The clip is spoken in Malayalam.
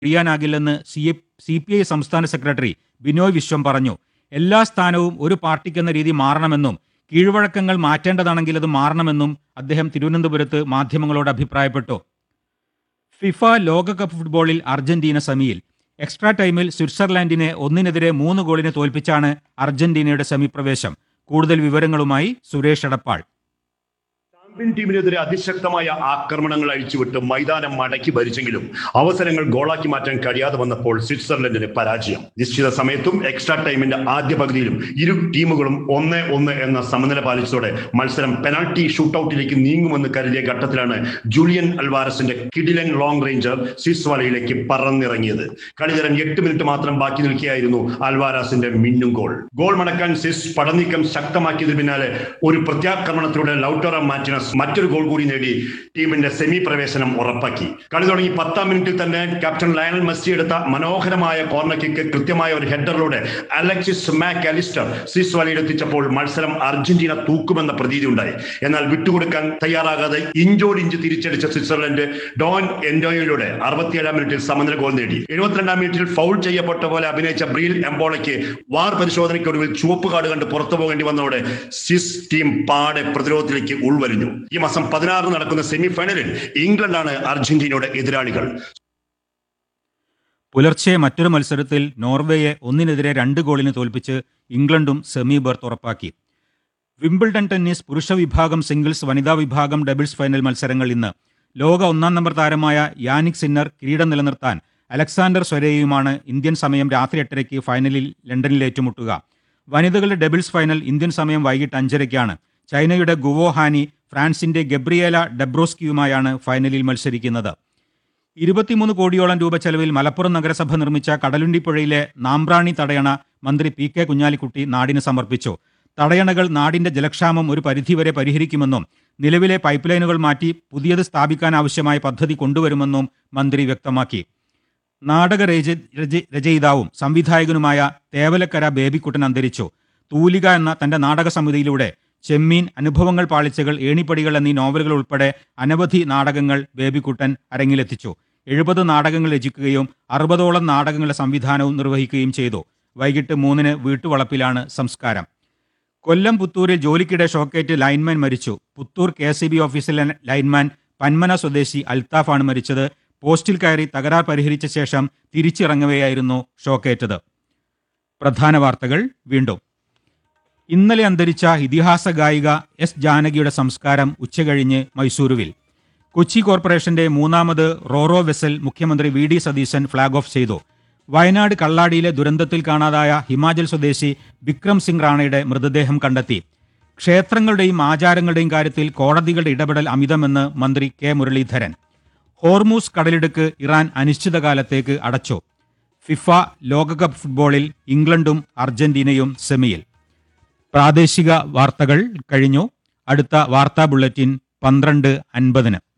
ഒഴിയാനാകില്ലെന്ന് CPI സംസ്ഥാന സെക്രട്ടറി ബിനോയ് വിശ്വം പറഞ്ഞു. എല്ലാ സ്ഥാനവും ഒരു പാർട്ടിക്കെന്ന രീതി മാറണമെന്നും കീഴ്വഴക്കങ്ങൾ മാറ്റേണ്ടതാണെങ്കിൽ അത് മാറണമെന്നും അദ്ദേഹം തിരുവനന്തപുരത്ത് മാധ്യമങ്ങളോട് അഭിപ്രായപ്പെട്ടു. ഫിഫ ലോകകപ്പ് ഫുട്ബോളിൽ അർജന്റീന സെമിയിൽ. എക്സ്ട്രാ ടൈമിൽ സ്വിറ്റ്സർലാൻഡിനെ 1-3 ഗോളിന് തോൽപ്പിച്ചാണ് അർജന്റീനയുടെ സെമി പ്രവേശം. കൂടുതൽ വിവരങ്ങളുമായി സുരേഷ് എടപ്പാൾ. ചാമ്പ്യൻ ടീമിനെതിരെ അതിശക്തമായ ആക്രമണങ്ങൾ അഴിച്ചുവിട്ട് മൈതാനം മടക്കി ഭരിച്ചെങ്കിലും അവസരങ്ങൾ ഗോളാക്കി മാറ്റാൻ കഴിയാതെ വന്നപ്പോൾ സ്വിറ്റ്സർലൻഡിന് പരാജയം. നിശ്ചിത സമയത്തും എക്സ്ട്രാ ടൈമിന്റെ ആദ്യ പകുതിയിലും ഇരു ടീമുകളും 1-1 എന്ന സമനില പാലിച്ചതോടെ മത്സരം പെനാൽറ്റി ഷൂട്ടൌട്ടിലേക്ക് നീങ്ങുമെന്ന് കരുതിയ ഘട്ടത്തിലാണ് ജൂലിയൻ അൽവാരസിന്റെ കിഡിലൻ ലോങ് റേഞ്ചർ സ്വിസ് വലയിലേക്ക് പറന്നിറങ്ങിയത്. കളിതരൻ 8 മിനിറ്റ് മാത്രം ബാക്കി നിൽക്കുകയായിരുന്നു അൽവാരസിന്റെ മിന്നും ഗോൾ മടക്കാൻ സ്വിസ് പടനീക്കം ശക്തമാക്കിയതിന് പിന്നാലെ ഒരു പ്രത്യാക്രമണത്തിലൂടെ ലൗട്ടറോ മാർട്ടിനസ് മറ്റൊരു ഗോൾ കൂടി നേടി ടീമിന്റെ സെമി പ്രവേശനം ഉറപ്പാക്കി. കളി തുടങ്ങി 10-ാം മിനിറ്റിൽ തന്നെ ക്യാപ്റ്റൻ ലയണൽ മെസ്സി എടുത്ത മനോഹരമായ കോർണർ കിക്ക് കൃത്യമായ ഒരു ഹെഡറിലൂടെ അലക്സിസ് മാക് അലിസ്റ്റർ സ്വിസ് വലയിലെത്തിച്ചപ്പോൾ മത്സരം അർജന്റീന തൂക്കുമെന്ന പ്രതീതി ഉണ്ടായി. എന്നാൽ വിട്ടുകൊടുക്കാൻ തയ്യാറാകാതെ ഇഞ്ചോടിഞ്ച് തിരിച്ചടിച്ച സ്വിറ്റ്സർലൻഡ് ഡോൺ എൻഡോയിലൂടെ 67-ാം മിനിറ്റിൽ സമനില ഗോൾ നേടി. 72-ാം മിനിറ്റിൽ ഫൗൾ ചെയ്യപ്പെട്ട പോലെ അഭിനയിച്ച ബ്രീൽ എംബോളയ്ക്ക് വാർ പരിശോധനയ്ക്കൊടുവിൽ ചുവപ്പ് കാർഡ് കണ്ട് പുറത്തു പോകേണ്ടി വന്നതോടെ സ്വിസ് ടീം പാടെ പ്രതിരോധത്തിലേക്ക് ഉൾവലിഞ്ഞു. ഈ മാസം 16 നടക്കുന്ന സെമി ഫൈനലിൽ ഇംഗ്ലണ്ടാണ് അർജന്റീനയുടെ എതിരാളികൾ. പുലർച്ചെ മറ്റൊരു മത്സരത്തിൽ നോർവേയെ 1-2 ഗോളിന് തോൽപ്പിച്ച് ഇംഗ്ലണ്ടും സെമി ബർത്ത് ഉറപ്പാക്കി. വിംബിൾഡൺ ടെന്നീസ് പുരുഷ വിഭാഗം സിംഗിൾസ്, വനിതാ വിഭാഗം ഡബിൾസ് ഫൈനൽ മത്സരങ്ങൾ ഇന്ന്. ലോക 1-ാം നമ്പർ താരമായ യാനിക് സിന്നർ കിരീടം നിലനിർത്താൻ അലക്സാണ്ടർ സ്വരേയുമാണ് ഇന്ത്യൻ സമയം രാത്രി 8:30 ഫൈനലിൽ ലണ്ടനിൽ ഏറ്റുമുട്ടുക. വനിതകളുടെ ഡബിൾസ് ഫൈനൽ ഇന്ത്യൻ സമയം വൈകിട്ട് 5:30 ചൈനയുടെ ഗുവോ ഹാനി ഫ്രാൻസിന്റെ ഗബ്രിയേല ഡെബ്രോസ്കിയുമായാണ് ഫൈനലിൽ മത്സരിക്കുന്നത്. 23 കോടിയോളം രൂപ ചെലവിൽ മലപ്പുറം നഗരസഭ നിർമ്മിച്ച കടലുണ്ടിപ്പുഴയിലെ നാമ്പ്രാണി തടയണ മന്ത്രി PK കുഞ്ഞാലിക്കുട്ടി നാടിന് സമർപ്പിച്ചു. തടയണകൾ നാടിന്റെ ജലക്ഷാമം ഒരു പരിധിവരെ പരിഹരിക്കുമെന്നും നിലവിലെ പൈപ്പ് ലൈനുകൾ മാറ്റി പുതിയത് സ്ഥാപിക്കാനാവശ്യമായ പദ്ധതി കൊണ്ടുവരുമെന്നും മന്ത്രി വ്യക്തമാക്കി. നാടക രചയിതാവും സംവിധായകനുമായ തേവലക്കര ബേബിക്കുട്ടൻ അന്തരിച്ചു. തൂലിക എന്ന തന്റെ നാടക സമിതിയിലൂടെ ചെമ്മീൻ, അനുഭവങ്ങൾ, പാളിച്ചകൾ, ഏണിപ്പടികൾ എന്നീ നോവലുകൾ ഉൾപ്പെടെ അനവധി നാടകങ്ങൾ ബേബിക്കുട്ടൻ അരങ്ങിലെത്തിച്ചു. 70 നാടകങ്ങൾ രചിക്കുകയും 60ഓളം നാടകങ്ങളുടെ സംവിധാനവും നിർവഹിക്കുകയും ചെയ്തു. വൈകിട്ട് 3-ന് വീട്ടുവളപ്പിലാണ് സംസ്കാരം. കൊല്ലം പുത്തൂരിൽ ജോലിക്കിടെ ഷോക്കേറ്റ് ലൈൻമാൻ മരിച്ചു. പുത്തൂർ KCB ഓഫീസിലെ ലൈൻമാൻ പന്മന സ്വദേശി അൽത്താഫാണ് മരിച്ചത്. പോസ്റ്റിൽ കയറി തകരാർ പരിഹരിച്ച ശേഷം തിരിച്ചിറങ്ങവെയായിരുന്നു ഷോക്കേറ്റത്. പ്രധാന വാർത്തകൾ വീണ്ടും. ഇന്നലെ അന്തരിച്ച ഇതിഹാസ ഗായിക S ജാനകിയുടെ സംസ്കാരം ഉച്ചകഴിഞ്ഞ് മൈസൂരുവിൽ. കൊച്ചി കോർപ്പറേഷന്റെ 3ാമത് റോറോ വെസൽ മുഖ്യമന്ത്രി VD സതീശൻ ഫ്ളാഗ് ഓഫ് ചെയ്തു. വയനാട് കള്ളാടിയിലെ ദുരന്തത്തിൽ കാണാതായ ഹിമാചൽ സ്വദേശി വിക്രം സിംഗ് റാണയുടെ മൃതദേഹം കണ്ടെത്തി. ക്ഷേത്രങ്ങളുടെയും ആചാരങ്ങളുടെയും കാര്യത്തിൽ കോടതികളുടെ ഇടപെടൽ അമിതമെന്ന് മന്ത്രി K മുരളീധരൻ. ഹോർമൂസ് കടലിടുക്ക് ഇറാൻ അനിശ്ചിതകാലത്തേക്ക് അടച്ചു. ഫിഫ ലോകകപ്പ് ഫുട്ബോളിൽ ഇംഗ്ലണ്ടും അർജന്റീനയും സെമിയിൽ. പ്രാദേശിക വാർത്തകൾ കഴിഞ്ഞു. അടുത്ത വാർത്താ ബുള്ളറ്റിൻ 12:50.